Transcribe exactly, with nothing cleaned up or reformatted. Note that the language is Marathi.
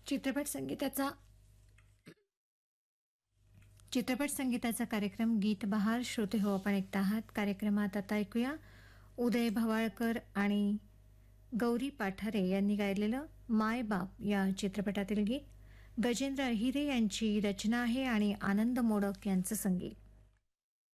चित्रपट संगीताचा चित्रपट संगीताचा कार्यक्रम गीत बहार श्रोते हो आपण ऐकता आहात. कार्यक्रमात आता ऐकूया उदय भवाळकर आणि गौरी पाठारे यांनी गायलेलं माय बाप या चित्रपटातील गीत. गजेंद्र अहिरे यांची रचना आहे आणि आनंद मोडक यांचं संगीत.